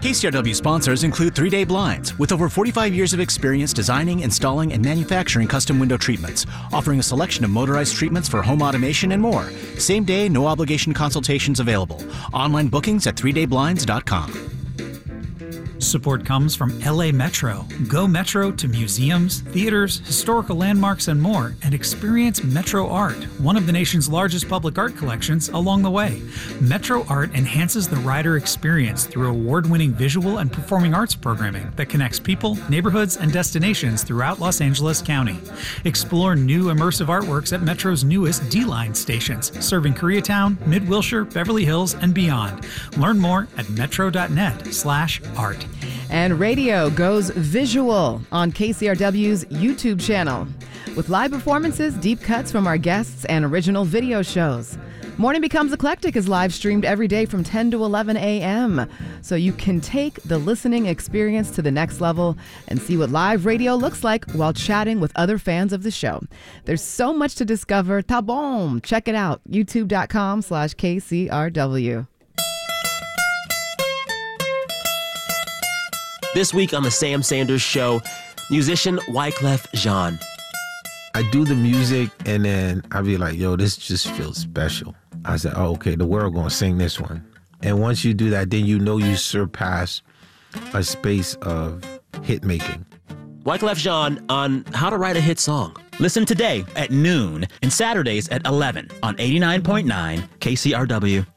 KCRW sponsors include 3 Day Blinds, with over 45 years of experience designing, installing, and manufacturing custom window treatments, offering a selection of motorized treatments for home automation and more. Same day, no obligation consultations available. Online bookings at 3dayblinds.com. Support comes from LA Metro. Go Metro to museums, theaters, historical landmarks, and more, and experience Metro Art, one of the nation's largest public art collections, along the way. Metro Art enhances the rider experience through award-winning visual and performing arts programming that connects people, neighborhoods, and destinations throughout Los Angeles County. Explore new immersive artworks at Metro's newest D-Line stations, serving Koreatown, Mid-Wilshire, Beverly Hills, and beyond. Learn more at metro.net/art. And radio goes visual on KCRW's YouTube channel with live performances, deep cuts from our guests, and original video shows. Morning Becomes Eclectic is live streamed every day from 10 to 11 a.m. so you can take the listening experience to the next level and see what live radio looks like while chatting with other fans of the show. There's so much to discover. Ta bom! Check it out. youtube.com/KCRW. This week on The Sam Sanders Show, musician Wyclef Jean. I do the music and then I be like, yo, this just feels special. I said, oh, okay, the world gonna sing this one. And once you do that, then you know you surpass a space of hit making. Wyclef Jean on how to write a hit song. Listen today at noon and Saturdays at 11 on 89.9 KCRW.